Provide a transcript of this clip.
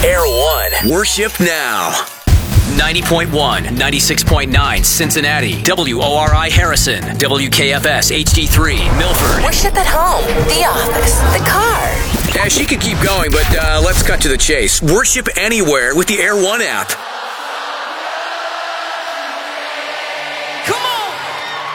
Air One. Worship now. 90.1, 96.9 Cincinnati, WORI Harrison, WKFS HD3 Milford. Worship at home, the office, the car. Yeah, she could keep going, but let's cut to the chase. Worship anywhere with the Air One app.